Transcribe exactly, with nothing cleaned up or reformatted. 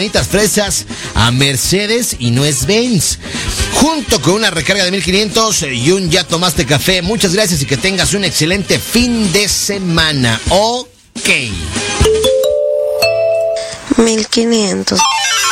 fresas a Mercedes y no es Benz, junto con una recarga de mil quinientos y un ya tomaste café. Muchas gracias y que tengas un excelente fin de semana. Ok. mil quinientos.